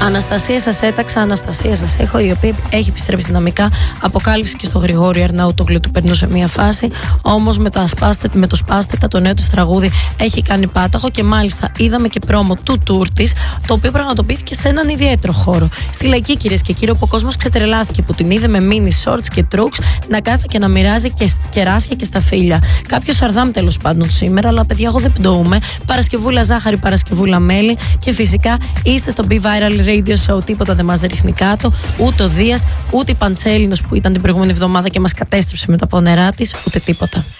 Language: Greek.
Αναστασία σας έταξα, Αναστασία σας έχω, η οποία έχει επιστρέψει δυναμικά. Αποκάλυψε και στο Γρηγόρη Αρναούτογλου του περνούσε μια φάση. Όμως με το Σπάστετα, το νέο της τραγούδι, έχει κάνει πάταχο και μάλιστα είδαμε και πρόμο του tour της, το οποίο πραγματοποιήθηκε σε έναν ιδιαίτερο χώρο. Στη Λαϊκή, κυρίες και κύριοι, όπου ο κόσμος ξετρελάθηκε που την είδε με mini shorts και trooks να κάθεται και να μοιράζει και κεράσια και σταφύλια. Κάποιο σαρδάμ τέλος πάντων σήμερα, αλλά παιδιά, εγώ δεν πτωούμε. Παρασκευούλα ζάχαρη, Παρασκευούλα μέλι και φυσικά είστε στο Be Viral Radio Show. Τίποτα δεν μας ρίχνει κάτω, ούτε ο Δίας, ούτε η Παντσέλινος που ήταν την προηγούμενη εβδομάδα και μας κατέστρεψε με τα πονερά της, ούτε τίποτα.